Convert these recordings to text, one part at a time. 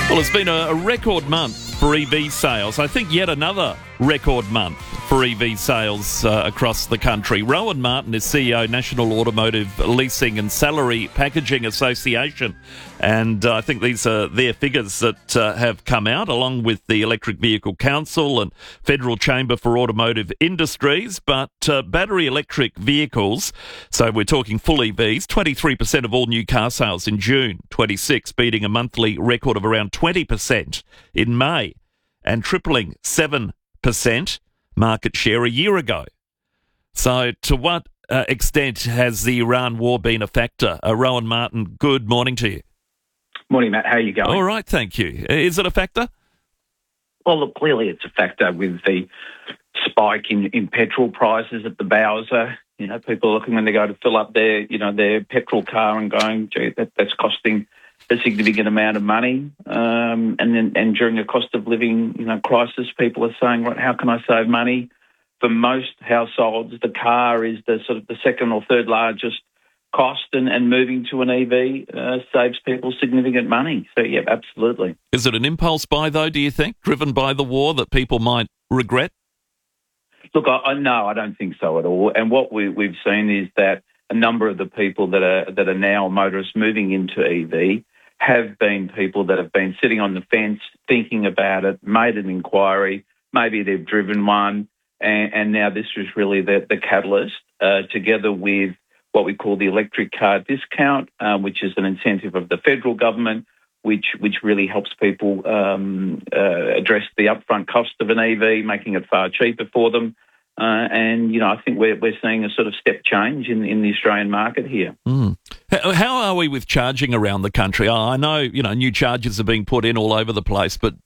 Well, it's been a record month for EV sales. I think yet another record month for EV sales across the country. Rowan Martin is CEO, National Automotive Leasing and Salary Packaging Association. And I think these are their figures that have come out, along with the Electric Vehicle Council and Federal Chamber for Automotive Industries. But battery electric vehicles, so we're talking full EVs, 23% of all new car sales in June 26, beating a monthly record of around 20% in May, and tripling 7% market share a year ago. So to what extent has the Iran war been a factor? Rowan Martin, good morning to you. Morning, Matt. How are you going? All right, thank you. Is it a factor? Well, look, clearly it's a factor with the spike in petrol prices at the Bowser. You know, people are looking when they go to fill up their petrol car and going, gee, that's costing a significant amount of money. And during a cost of living, crisis, people are saying, right, how can I save money? For most households, the car is the second or third largest cost, and moving to an EV saves people significant money. So, yeah, absolutely. Is it an impulse buy, though, do you think, driven by the war that people might regret? Look, no, I don't think so at all. And what we've seen is that a number of the people that are now motorists moving into EV have been people that have been sitting on the fence, thinking about it, made an inquiry, maybe they've driven one, and now this is really the catalyst, together with what we call the electric car discount, which is an incentive of the federal government, which really helps people address the upfront cost of an EV, making it far cheaper for them. And I think we're seeing a sort of step change in the Australian market here. Mm. How are we with charging around the country? I know, new chargers are being put in all over the place, but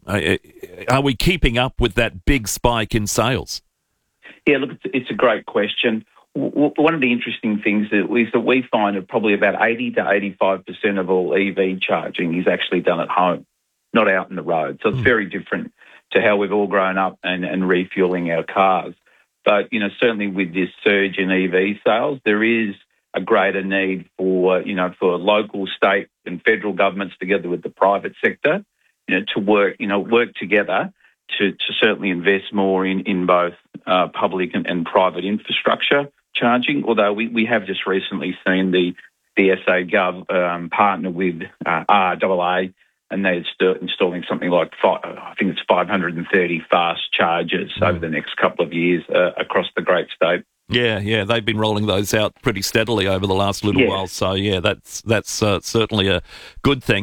are we keeping up with that big spike in sales? Yeah, look, it's a great question. One of the interesting things is that we find that probably about 80 to 85% of all EV charging is actually done at home, not out in the road. So it's very different to how we've all grown up and refueling our cars. But, certainly with this surge in EV sales, there is a greater need for local, state and federal governments together with the private sector, to work together to certainly invest more in both public and private infrastructure charging. Although we have just recently seen the SA Gov partner with RAA, and they're installing something like, I think it's 530 fast chargers over the next couple of years across the great state. Yeah, they've been rolling those out pretty steadily over the last little while. So, yeah, that's certainly a good thing.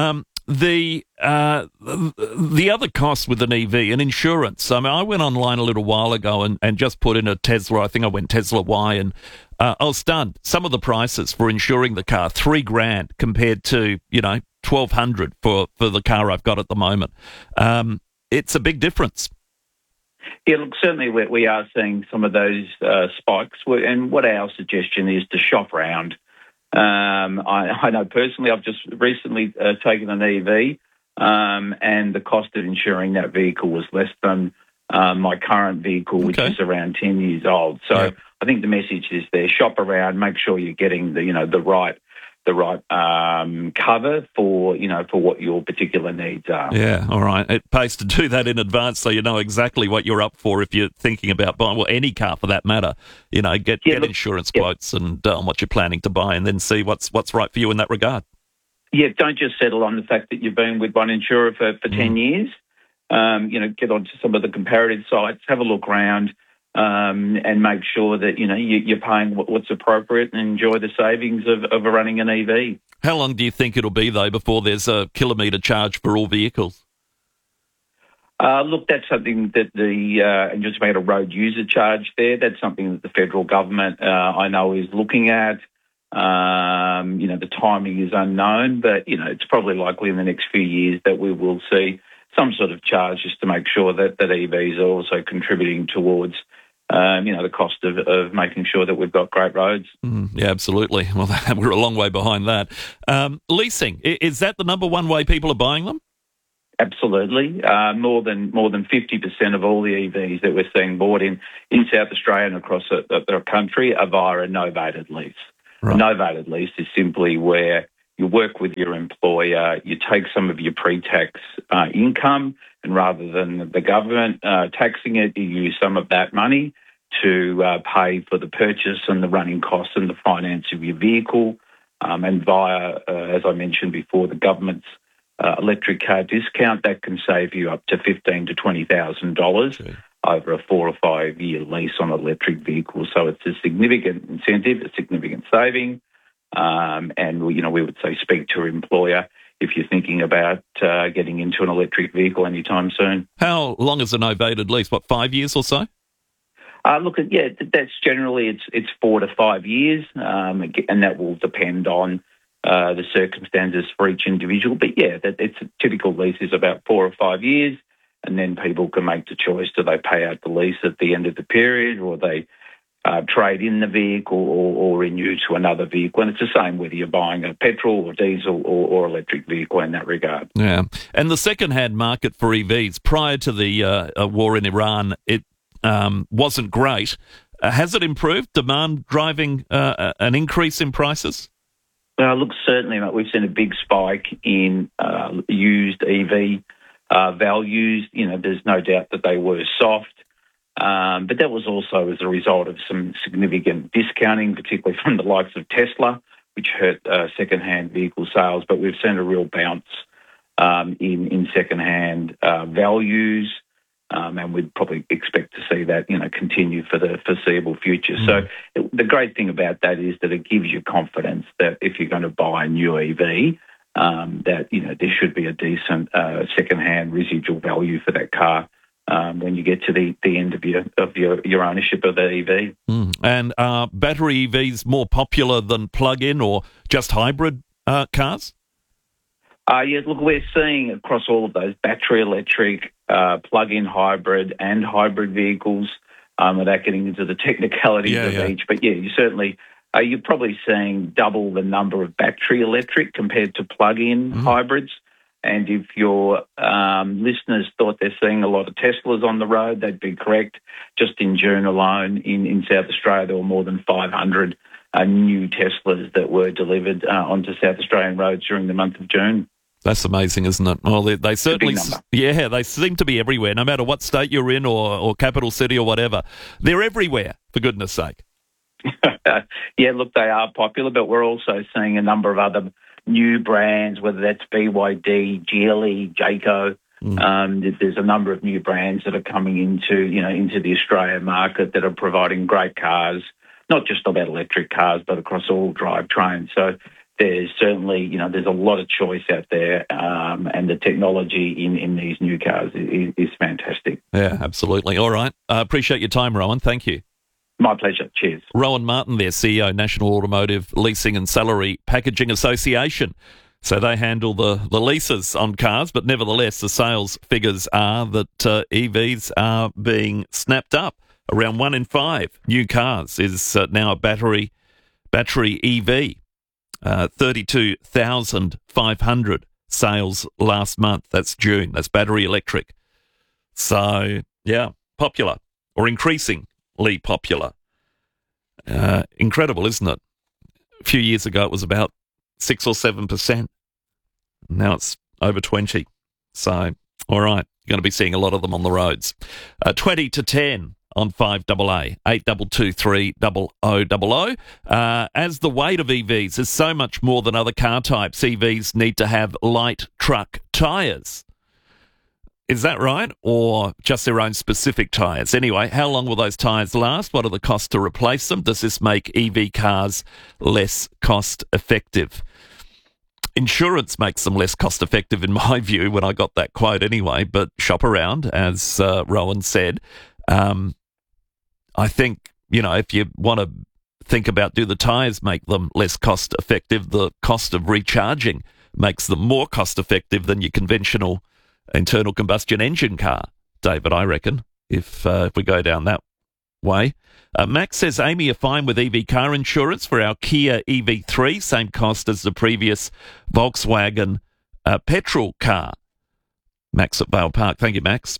The other cost with an EV and insurance. I mean, I went online a little while ago and just put in a Tesla. I think I went Tesla Y, and I was stunned. Some of the prices for insuring the car, $3,000 compared to $1,200 for the car I've got at the moment. It's a big difference. Yeah, look, certainly we are seeing some of those spikes, and what our suggestion is to shop around. I know personally I've just recently taken an EV, and the cost of insuring that vehicle was less than my current vehicle, which is around 10 years old. So I think the message is there: shop around, make sure you're getting the right cover for what your particular needs are. Yeah, all right. It pays to do that in advance, so you know exactly what you're up for if you're thinking about buying, well, any car for that matter. Get insurance quotes and what you're planning to buy, and then see what's right for you in that regard. Yeah, don't just settle on the fact that you've been with one insurer for 10 years. Get onto some of the comparative sites, have a look around, and make sure that you're paying what's appropriate and enjoy the savings of running an EV. How long do you think it'll be, though, before there's a kilometre charge for all vehicles? Look, that's something that and just about a road user charge there, that's something that the federal government, I know, is looking at. The timing is unknown, but, it's probably likely in the next few years that we will see some sort of charge just to make sure that EVs are also contributing towards the cost of making sure that we've got great roads. Yeah, absolutely. Well, we're a long way behind that. Leasing, is that the number one way people are buying them? Absolutely. More than 50% of all the EVs that we're seeing bought in South Australia and across the country are via a novated lease. Right. A novated lease is simply where you work with your employer, you take some of your pre-tax income, and rather than the government taxing it, you use some of that money to pay for the purchase and the running costs and the finance of your vehicle. And via, as I mentioned before, the government's electric car discount, that can save you up to $15,000 to $20,000 over a 4 or 5 year lease on an electric vehicle. So it's a significant incentive, a significant saving. And we would say speak to your employer if you're thinking about getting into an electric vehicle anytime soon. How long is a novated lease? 5 years or so? That's generally it's 4 to 5 years, and that will depend on the circumstances for each individual. But it's a typical lease is about 4 or 5 years, and then people can make the choice: do they pay out the lease at the end of the period, or they trade in the vehicle or renew to another vehicle? And it's the same whether you're buying a petrol or diesel or electric vehicle in that regard. Yeah, and the second-hand market for EVs prior to the war in Iran, it wasn't great. Has it improved? Demand driving an increase in prices? Certainly, mate. We've seen a big spike in used EV values. There's no doubt that they were soft, but that was also as a result of some significant discounting, particularly from the likes of Tesla, which hurt second-hand vehicle sales. But we've seen a real bounce in second-hand values. And we'd probably expect to see that, continue for the foreseeable future. So the great thing about that is that it gives you confidence that if you're going to buy a new EV, that, there should be a decent second-hand residual value for that car when you get to the end of your ownership of the EV. And are battery EVs more popular than plug-in or just hybrid cars? We're seeing across all of those battery electric, plug-in hybrid and hybrid vehicles, without getting into the technicalities of each. But you certainly, you're probably seeing double the number of battery electric compared to plug-in hybrids. And if your listeners thought they're seeing a lot of Teslas on the road, they'd be correct. Just in June alone in South Australia, there were more than 500 new Teslas that were delivered onto South Australian roads during the month of June. That's amazing, isn't it? Well, they certainly, they seem to be everywhere, no matter what state you're in or capital city or whatever. They're everywhere, for goodness sake. They are popular, but we're also seeing a number of other new brands, whether that's BYD, Geely, Jayco. There's a number of new brands that are coming into the Australian market that are providing great cars, not just about electric cars, but across all drivetrains. So there's certainly, there's a lot of choice out there, and the technology in these new cars is fantastic. Yeah, absolutely. All right. Appreciate your time, Rowan. Thank you. My pleasure. Cheers. Rowan Martin there, CEO, National Automotive Leasing and Salary Packaging Association. So they handle the leases on cars, but nevertheless, the sales figures are that EVs are being snapped up. Around 1 in 5 new cars is now a battery EV. 32,500 sales last month. That's June. That's battery electric. So, popular or increasingly popular. Incredible, isn't it? A few years ago, it was about 6 or 7%. Now it's over 20. So, all right, you're going to be seeing a lot of them on the roads. 20 to 10 on 5AA, 8223 0000. As the weight of EVs is so much more than other car types, EVs need to have light truck tyres. Is that right? Or just their own specific tyres? Anyway, how long will those tyres last? What are the costs to replace them? Does this make EV cars less cost effective? Insurance makes them less cost effective in my view when I got that quote anyway, but shop around, as Rowan said. I think, if you want to think about do the tyres make them less cost effective, the cost of recharging makes them more cost effective than your conventional internal combustion engine car, David, I reckon, if we go down that way. Max says, Amy, you're fine with EV car insurance for our Kia EV3, same cost as the previous Volkswagen petrol car. Max at Vale Park. Thank you, Max.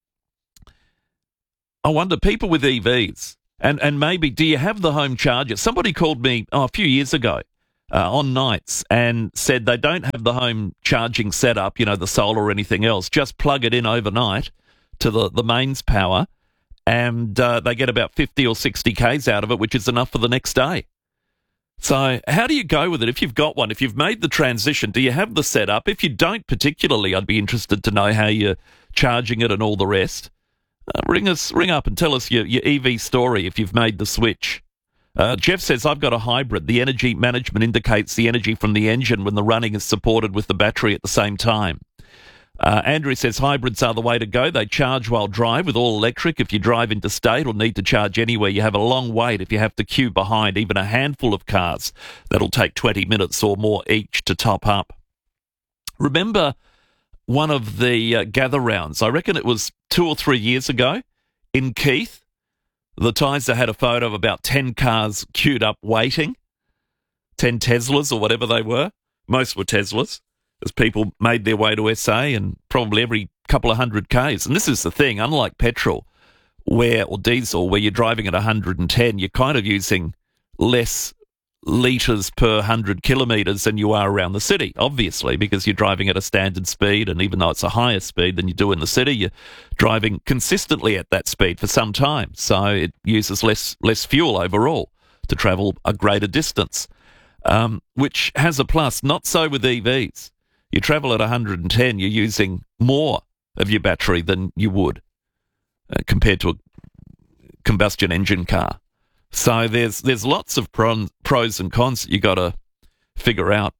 I wonder, people with EVs, and maybe, do you have the home charger? Somebody called me a few years ago on nights and said they don't have the home charging setup, the solar or anything else. Just plug it in overnight to the mains power, and they get about 50 or 60 Ks out of it, which is enough for the next day. So how do you go with it if you've got one? If you've made the transition, do you have the setup? If you don't particularly, I'd be interested to know how you're charging it and all the rest. Ring up and tell us your EV story if you've made the switch. Jeff says, I've got a hybrid. The energy management indicates the energy from the engine when the running is supported with the battery at the same time. Andrew says hybrids are the way to go. They charge while drive with all electric. If you drive interstate or need to charge anywhere, you have a long wait if you have to queue behind even a handful of cars. That'll take 20 minutes or more each to top up. Remember one of the gather rounds, I reckon it was 2 or 3 years ago in Keith, the Tizer had a photo of about 10 cars queued up waiting, 10 Teslas or whatever they were. Most were Teslas, as people made their way to SA and probably every couple of 100 Ks. And this is the thing, unlike petrol or diesel, where you're driving at 110, you're kind of using less litres per 100 kilometres than you are around the city, obviously, because you're driving at a standard speed, and even though it's a higher speed than you do in the city, you're driving consistently at that speed for some time. So it uses less fuel overall to travel a greater distance, which has a plus. Not so with EVs. You travel at 110, you're using more of your battery than you would compared to a combustion engine car. So there's lots of pros and cons that you got to figure out.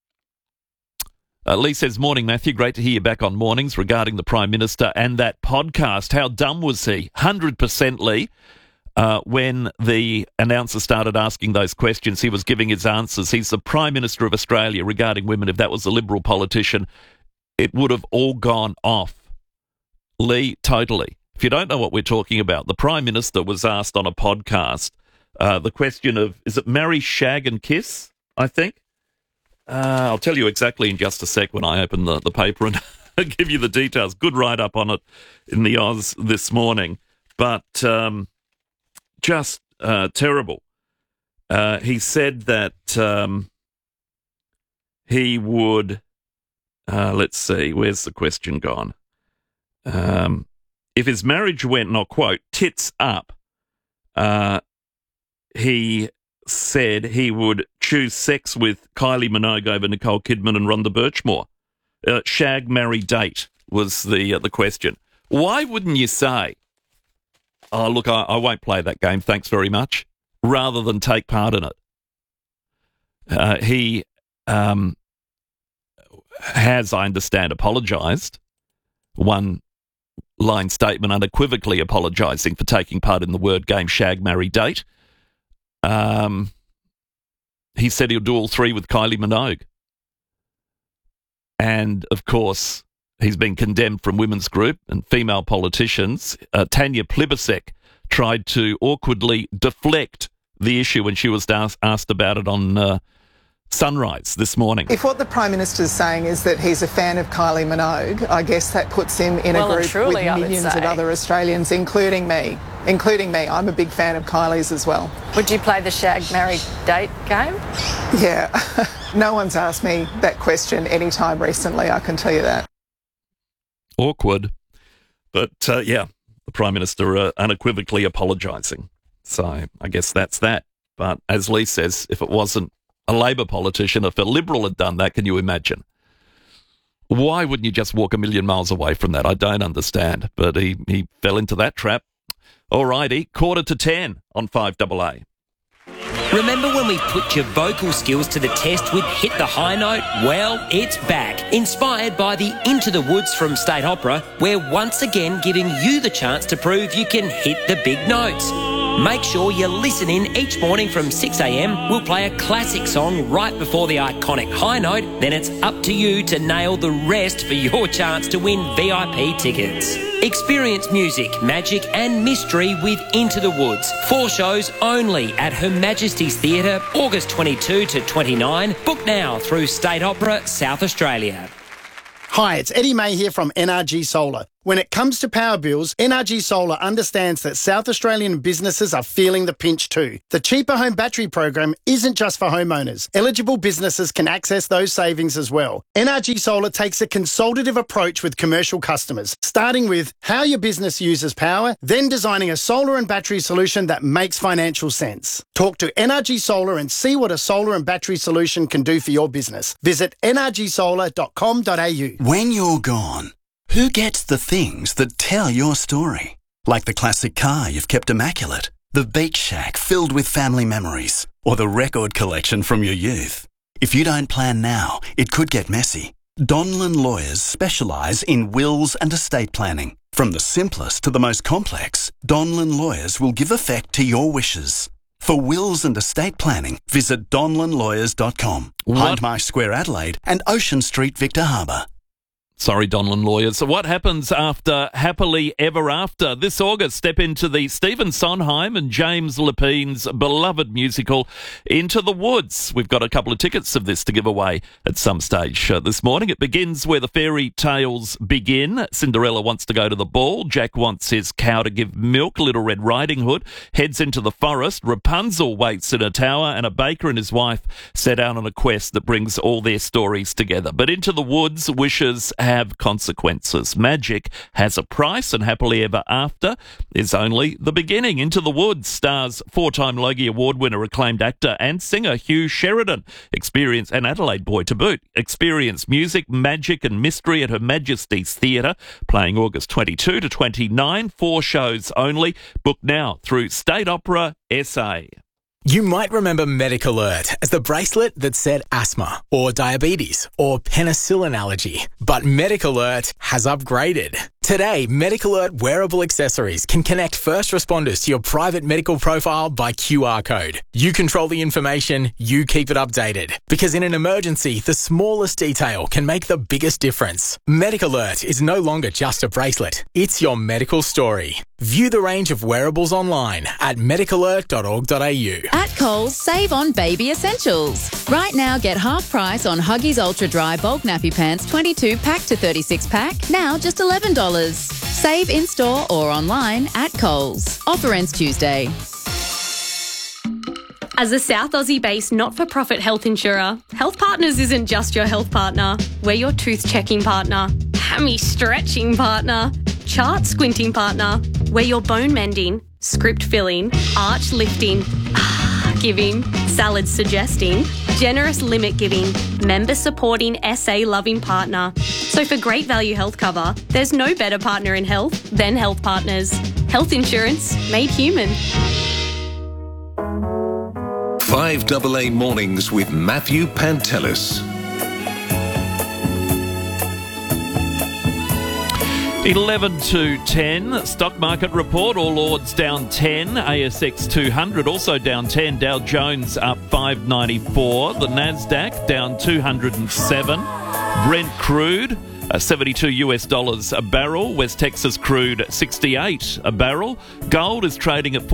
Lee says, morning, Matthew. Great to hear you back on mornings regarding the Prime Minister and that podcast. How dumb was he? 100% Lee. When the announcer started asking those questions, he was giving his answers. He's the Prime Minister of Australia regarding women. If that was a Liberal politician, it would have all gone off. Lee, totally. If you don't know what we're talking about, the Prime Minister was asked on a podcast the question of, is it marry, shag and kiss, I think? I'll tell you exactly in just a sec when I open the paper and give you the details. Good write-up on it in the Oz this morning. But just terrible. He said that he would... let's see, where's the question gone? If his marriage went, and I'll quote, tits up, he said he would choose sex with Kylie Minogue over Nicole Kidman and Rhonda Birchmore. Shag, marry, date was the question. Why wouldn't you say, oh, look, I won't play that game, thanks very much, rather than take part in it? He has, I understand, apologised. One line statement unequivocally apologising for taking part in the word game shag, marry, date. He said he'll do all three with Kylie Minogue. And, of course, he's been condemned from women's group and female politicians. Tanya Plibersek tried to awkwardly deflect the issue when she was asked about it on Sunrise this morning. If what the Prime Minister is saying is that he's a fan of Kylie Minogue, I guess that puts him in a group with millions of other Australians, including me. I'm a big fan of Kylie's as well. Would you play the shag, marry, date game? Yeah. No one's asked me that question anytime recently, I can tell you that. Awkward. But, yeah, the Prime Minister unequivocally apologising. So I guess that's that. But as Lee says, if it wasn't a Labor politician, if a Liberal had done that, can you imagine? Why wouldn't you just walk a million miles away from that? I don't understand. But he fell into that trap. All righty, 9:45 on 5AA. Remember when we put your vocal skills to the test with Hit the High Note? Well, it's back. Inspired by the Into the Woods from State Opera, we're once again giving you the chance to prove you can hit the big notes. Make sure you listen in each morning from 6 a.m. We'll play a classic song right before the iconic high note. Then it's up to you to nail the rest for your chance to win VIP tickets. Experience music, magic and mystery with Into the Woods. 4 shows only at Her Majesty's Theatre, August 22 to 29. Book now through State Opera, South Australia. Hi, it's Eddie May here from NRG Solar. When it comes to power bills, NRG Solar understands that South Australian businesses are feeling the pinch too. The Cheaper Home Battery program isn't just for homeowners. Eligible businesses can access those savings as well. NRG Solar takes a consultative approach with commercial customers, starting with how your business uses power, then designing a solar and battery solution that makes financial sense. Talk to NRG Solar and see what a solar and battery solution can do for your business. Visit nrgsolar.com.au. When you're gone, who gets the things that tell your story? Like the classic car you've kept immaculate, the beach shack filled with family memories, or the record collection from your youth. If you don't plan now, it could get messy. Donlan Lawyers specialise in wills and estate planning. From the simplest to the most complex, Donlan Lawyers will give effect to your wishes. For wills and estate planning, visit donlanlawyers.com, Hindmarsh Square, Adelaide, and Ocean Street, Victor Harbour. Sorry, Donlan Lawyers. So what happens after Happily Ever After? This August, step into the Stephen Sondheim and James Lapine's beloved musical, Into the Woods. We've got a couple of tickets of this to give away at some stage this morning. It begins where the fairy tales begin. Cinderella wants to go to the ball. Jack wants his cow to give milk. Little Red Riding Hood heads into the forest. Rapunzel waits in a tower, and a baker and his wife set out on a quest that brings all their stories together. But Into the Woods wishes have consequences. Magic has a price, and Happily Ever After is only the beginning. Into the Woods stars four-time Logie Award winner, acclaimed actor and singer Hugh Sheridan. Experience, an Adelaide boy to boot. Experience music, magic and mystery at Her Majesty's Theatre, playing August 22 to 29. 4 shows only. Book now through State Opera SA. You might remember MedicAlert as the bracelet that said asthma or diabetes or penicillin allergy. But MedicAlert has upgraded. Today, MedicAlert wearable accessories can connect first responders to your private medical profile by QR code. You control the information, you keep it updated. Because in an emergency, the smallest detail can make the biggest difference. MedicAlert is no longer just a bracelet. It's your medical story. View the range of wearables online at medicalert.org.au. At Coles, save on baby essentials. Right now, get half price on Huggies Ultra Dry Bulk Nappy Pants 22 pack to 36 pack, now just $11. Save in-store or online at Coles. Offer ends Tuesday. As a South Aussie-based not-for-profit health insurer, Health Partners isn't just your health partner. We're your tooth-checking partner, hammy-stretching partner, chart-squinting partner. We're your bone-mending, script-filling, arch-lifting, giving, salad-suggesting, generous limit-giving, member-supporting, SA-loving partner. So for great value health cover, there's no better partner in health than Health Partners. Health insurance made human. 5AA Mornings with Matthew Pantelis. 11 to 10, stock market report, All Ords down 10, ASX 200 also down 10, Dow Jones up 594, the Nasdaq down 207, Brent crude $72 a barrel, West Texas crude 68 a barrel, gold is trading at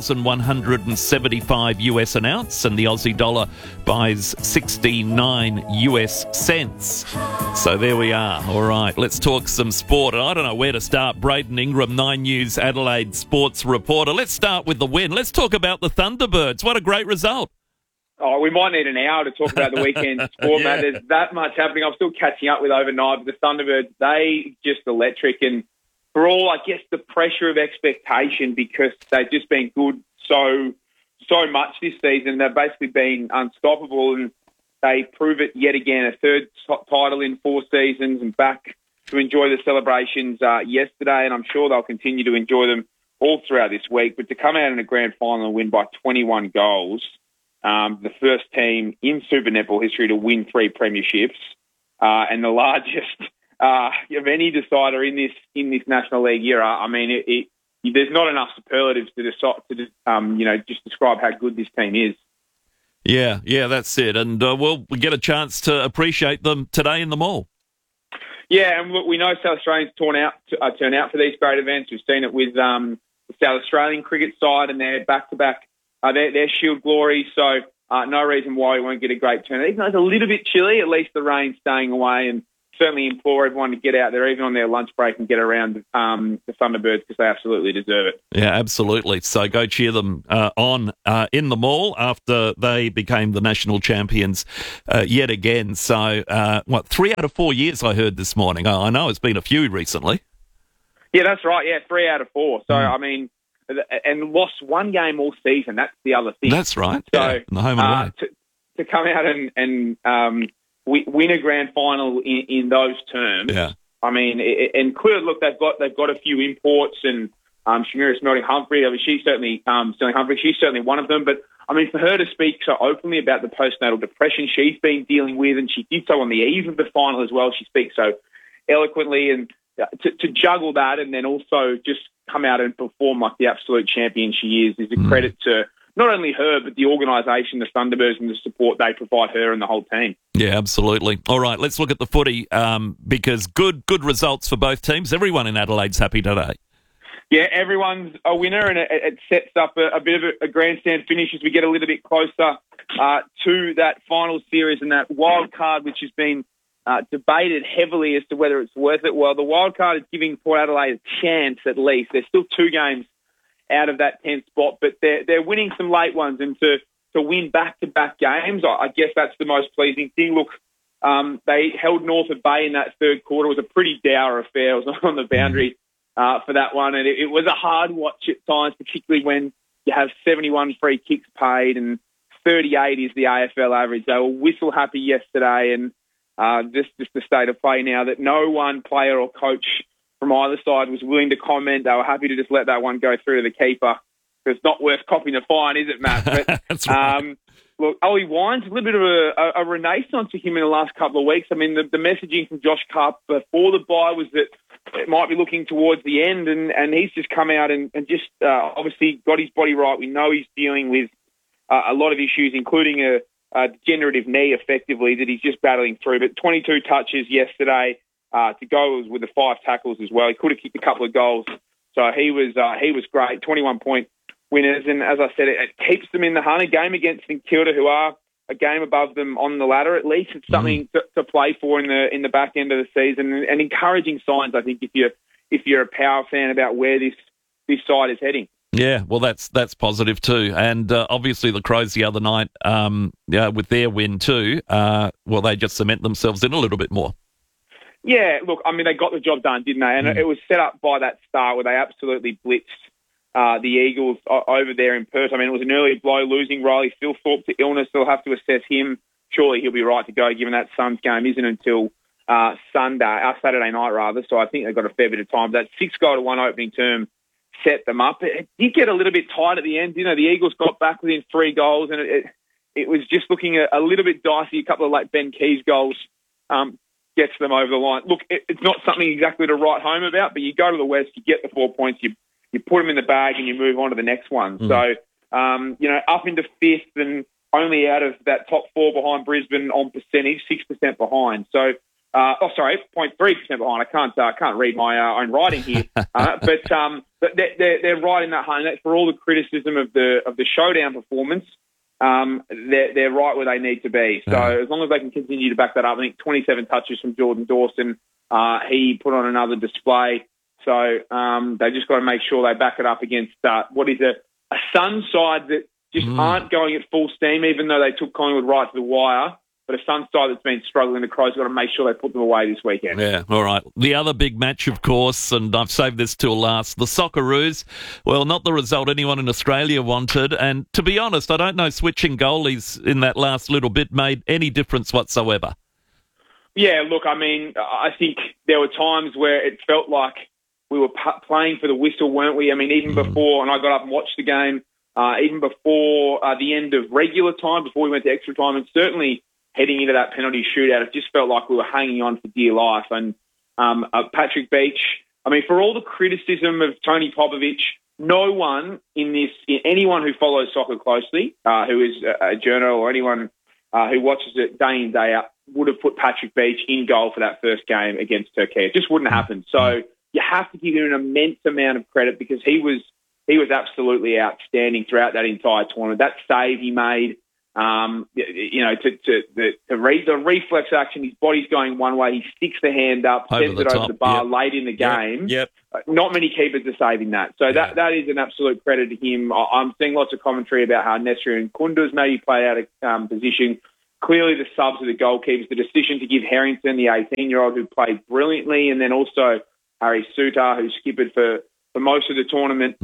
4,175 US an ounce, and the Aussie dollar buys 69 US cents. So there we are. All right, let's talk some sport. And I don't know where to start. Braden Ingram, 9 News Adelaide sports reporter. Let's start with the win. Let's talk about the Thunderbirds. What a great result. Oh, we might need an hour to talk about the weekend sport, Matt. There's that much happening. I'm still catching up with overnight. But the Thunderbirds, they just electric. And for all, I guess, the pressure of expectation, because they've just been good so much this season. They've basically been unstoppable, and they prove it yet again. A third title in 4 seasons, and back to enjoy the celebrations yesterday. And I'm sure they'll continue to enjoy them all throughout this week. But to come out in a grand final and win by 21 goals, the first team in Super Netball history to win 3 premierships, and the largest of any decider in this National League era. I mean, there's not enough superlatives to just describe how good this team is. Yeah, that's it. And we'll get a chance to appreciate them today in the mall. Yeah, and look, we know South Australians turn out for these great events. We've seen it with the South Australian cricket side and their back-to-back. Their Shield glory, so no reason why we won't get a great turnout. Even though it's a little bit chilly, at least the rain's staying away, and certainly implore everyone to get out there, even on their lunch break, and get around the Thunderbirds because they absolutely deserve it. Yeah, absolutely. So go cheer them on in the mall after they became the national champions yet again. So, 3 out of 4 years I heard this morning. I know it's been a few recently. Yeah, that's right. Yeah, 3 out of 4. So, I mean, and lost one game all season. That's the other thing. That's right. So, yeah, in the home and away. To come out and win a grand final in those terms. Yeah. I mean, and clearly, look, they've got a few imports, and Shamira Smelting-Humphrey. I mean, she's certainly she's certainly one of them. But I mean, for her to speak so openly about the postnatal depression she's been dealing with, and she did so on the eve of the final as well. She speaks so eloquently, and to juggle that, and then also just come out and perform like the absolute champion she is a credit to not only her, but the organisation, the Thunderbirds, and the support they provide her and the whole team. Yeah, absolutely. All right, let's look at the footy because good results for both teams. Everyone in Adelaide's happy today. Yeah, everyone's a winner, and it sets up a bit of a grandstand finish as we get a little bit closer to that final series and that wild card, which has been debated heavily as to whether it's worth it. Well, the wild card is giving Port Adelaide a chance at least. There's still 2 games out of that 10th spot, but they're winning some late ones, and to win back-to-back games, I guess that's the most pleasing thing. Look, they held Norfolk Bay in that third quarter. It was a pretty dour affair. It was on the boundary for that one, and it was a hard watch at times, particularly when you have 71 free kicks paid and 38 is the AFL average. They were whistle happy yesterday, and just the state of play now that no one player or coach from either side was willing to comment. They were happy to just let that one go through to the keeper. It's not worth copying the fine, is it, Matt? But, that's right. Look, Ollie Wines, a little bit of a renaissance for him in the last couple of weeks. I mean, the messaging from Josh Carp before the bye was that it might be looking towards the end, and he's just come out and just obviously got his body right. We know he's dealing with a lot of issues, including a degenerative knee, effectively, that he's just battling through. But 22 touches yesterday to go with the 5 tackles as well. He could have kicked a couple of goals. So he was great, 21-point winners. And as I said, it keeps them in the hunt. A game against St Kilda, who are a game above them on the ladder, at least. It's something to play for in the back end of the season, and encouraging signs, I think, if you're a Power fan, about where this side is heading. Yeah, well, that's positive too. And obviously the Crows the other night, with their win too, they just cement themselves in a little bit more. Yeah, look, I mean, they got the job done, didn't they? And it was set up by that start where they absolutely blitzed the Eagles over there in Perth. I mean, it was an early blow, losing Riley Philthorpe to illness. They'll have to assess him. Surely he'll be right to go, given that Suns game isn't until Saturday night, rather. So I think they've got a fair bit of time. That 6-1 opening term set them up. It did get a little bit tight at the end. You know, the Eagles got back within 3 goals, and it was just looking a little bit dicey. A couple of late Ben Keys goals gets them over the line. Look, it's not something exactly to write home about, but you go to the West, you get the 4 points, you put them in the bag, and you move on to the next one. So, up into 5th and only out of that top 4 behind Brisbane on percentage, 6% behind. So, 0.3% behind. I can't read my own writing here, but they're right in that hunt. For all the criticism of the showdown performance, they're right where they need to be. So as long as they can continue to back that up, I think 27 touches from Jordan Dawson, he put on another display. So they just got to make sure they back it up against what is a Suns side that just aren't going at full steam, even though they took Collingwood right to the wire. But a Suns side that's been struggling, the Crows got to make sure they put them away this weekend. Yeah, all right. The other big match, of course, and I've saved this till last, the Socceroos. Well, not the result anyone in Australia wanted. And to be honest, I don't know switching goalies in that last little bit made any difference whatsoever. Yeah, look, I mean, I think there were times where it felt like we were playing for the whistle, weren't we? I mean, even before, and I got up and watched the game, even before the end of regular time, before we went to extra time, and certainly heading into that penalty shootout, it just felt like we were hanging on for dear life. And Patrick Beach, I mean, for all the criticism of Tony Popovich, no one anyone who follows soccer closely, who is a journal or anyone who watches it day in, day out, would have put Patrick Beach in goal for that first game against Turkey. It just wouldn't happen. So you have to give him an immense amount of credit because he was absolutely outstanding throughout that entire tournament. That save he made To read the reflex action, his body's going one way, he sticks the hand up, sends it over the bar late in the game. Yep. Not many keepers are saving that. So that is an absolute credit to him. I'm seeing lots of commentary about how Nesri and Kunduz maybe play out of position. Clearly the subs are the goalkeepers. The decision to give Harrington, the 18-year-old who played brilliantly, and then also Harry Sutar, who skippered for most of the tournament,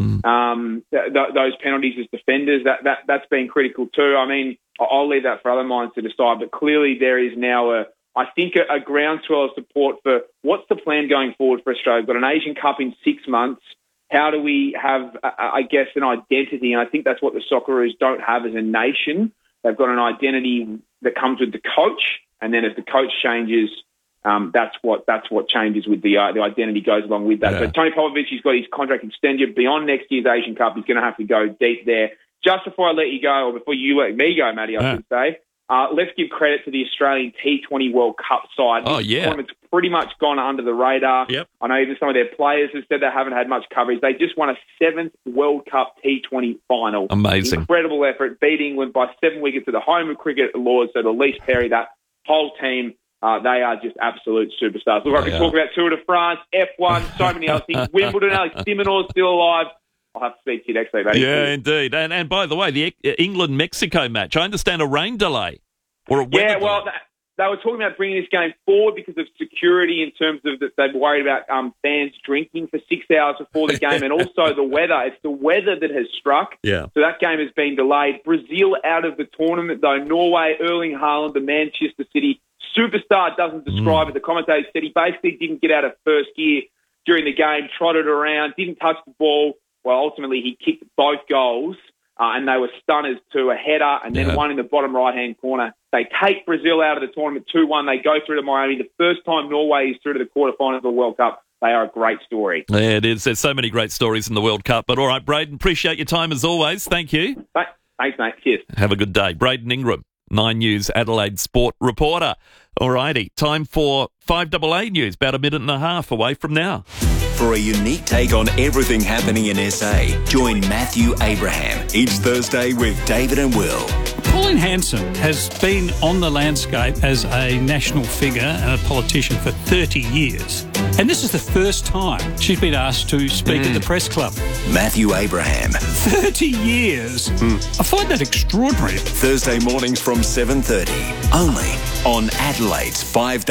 those penalties as defenders, that's been critical too. I mean, I'll leave that for other minds to decide, but clearly there is now a groundswell of support for what's the plan going forward for Australia. We've got an Asian Cup in 6 months. How do we have, an identity? And I think that's what the Socceroos don't have as a nation. They've got an identity that comes with the coach, and then if the coach changes, that's what changes with the identity goes along with that. Yeah. So Tony Popovic, he's got his contract extended beyond next year's Asian Cup. He's going to have to go deep there. Just before I let you go, or before you let me go, Matty, I should say, let's give credit to the Australian T20 World Cup side. Oh, yeah. The tournament's pretty much gone under the radar. Yep. I know even some of their players have said they haven't had much coverage. They just won a 7th World Cup T20 final. Amazing. Incredible effort. Beat England by 7 wickets at the home of Cricket Lords. So the Elise Perry, that whole team, they are just absolute superstars. Look, I can talk about Tour de France, F1, so many other things. Wimbledon, Alex de Minaur's still alive. I'll have to speak to you next week, mate. Yeah, indeed. And by the way, the England-Mexico match, I understand a rain delay or a weather delay. They were talking about bringing this game forward because of security in terms of that they were worried about fans drinking for 6 hours before the game and also the weather. It's the weather that has struck. Yeah. So that game has been delayed. Brazil out of the tournament, though. Norway, Erling Haaland, the Manchester City superstar doesn't describe it. The commentator said he basically didn't get out of first gear during the game, trotted around, didn't touch the ball. Well, ultimately, he kicked both goals, and they were stunners to a header and then one in the bottom right-hand corner. They take Brazil out of the tournament 2-1. They go through to Miami. The first time Norway is through to the quarterfinals of the World Cup. They are a great story. Yeah, it is. There's so many great stories in the World Cup. But all right, Braden, appreciate your time as always. Thank you. Thanks, mate. Cheers. Have a good day. Braden Ingram, 9 News Adelaide sport reporter. All righty, time for 5AA News, about a minute and a half away from now. For a unique take on everything happening in SA, join Matthew Abraham each Thursday with David and Will. Pauline Hanson has been on the landscape as a national figure and a politician for 30 years. And this is the first time she's been asked to speak at the press club. Matthew Abraham. 30 years? I find that extraordinary. Thursday mornings from 7:30, only on Adelaide's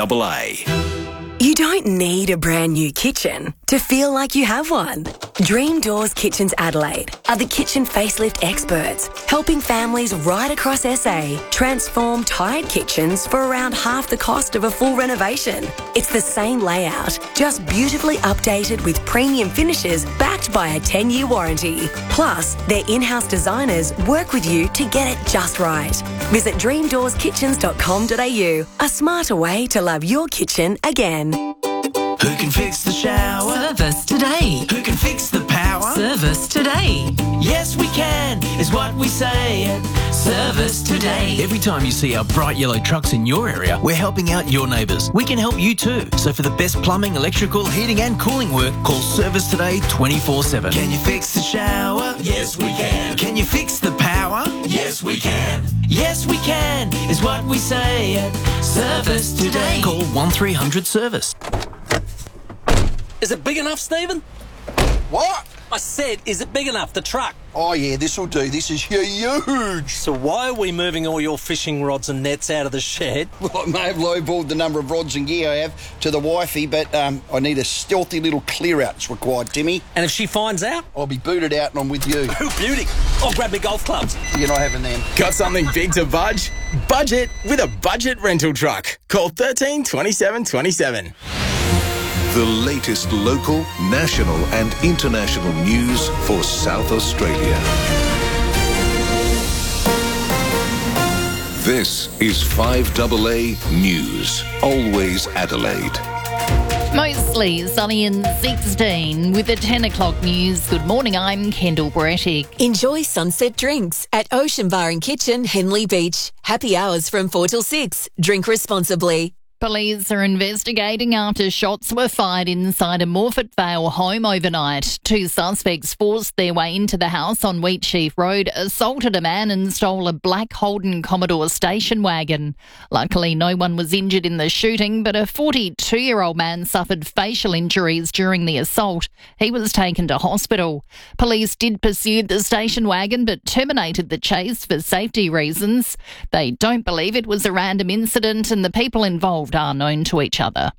5AA. You don't need a brand new kitchen to feel like you have one. Dream Doors Kitchens Adelaide are the kitchen facelift experts, helping families right across SA transform tired kitchens for around half the cost of a full renovation. It's the same layout, just beautifully updated with premium finishes backed by a 10-year warranty. Plus, their in-house designers work with you to get it just right. Visit dreamdoorskitchens.com.au, a smarter way to love your kitchen again. Who can fix the shower? Service today. Who can fix the power? Service today. Yes, we can, is what we say at Service Today. Every time you see our bright yellow trucks in your area, we're helping out your neighbours. We can help you too. So for the best plumbing, electrical, heating and cooling work, call Service Today 24/7. Can you fix the shower? Yes, we can. Can you fix the power? Yes, we can. Yes, we can, is what we say at Service Today. Call 1300 Service. Is it big enough, Stephen? What? I said, is it big enough, the truck? Oh, yeah, this'll do. This is huge. So why are we moving all your fishing rods and nets out of the shed? Well, I may have lowballed the number of rods and gear I have to the wifey, but I need a stealthy little clear-out that's required, Timmy. And if she finds out? I'll be booted out and I'm with you. Oh, beauty. I'll grab me golf clubs. You're not having them. Got something big to budge? Budget with a budget rental truck. Call 13 27 27. The latest local, national and international news for South Australia. This is 5AA News, always Adelaide. Mostly sunny and 16 with the 10 o'clock news. Good morning, I'm Kendall Brettick. Enjoy sunset drinks at Ocean Bar and Kitchen, Henley Beach. Happy hours from 4 till 6. Drink responsibly. Police are investigating after shots were fired inside a Morford Vale home overnight. 2 suspects forced their way into the house on Wheatsheaf Road, assaulted a man and stole a black Holden Commodore station wagon. Luckily, no one was injured in the shooting, but a 42-year-old man suffered facial injuries during the assault. He was taken to hospital. Police did pursue the station wagon but terminated the chase for safety reasons. They don't believe it was a random incident and the people involved are known to each other.